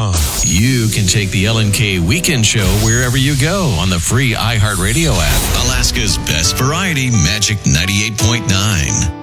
You can take the L&K Weekend Show wherever you go on the free iHeartRadio app. Alaska's best variety, Magic 98.9.